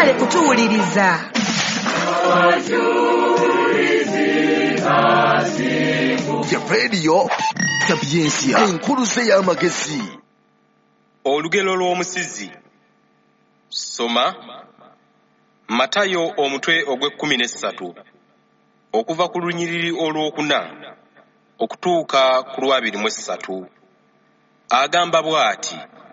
mwagale kutuwuliriza. Ya radio Sapiensia enkuluze y'amagezi. Olugero lw'omusizi. Soma Matayo omutwe ogw'e13 okuva ku lunyiriri olwokuna okutuuka ku lwa 23. Agamba bw'ati: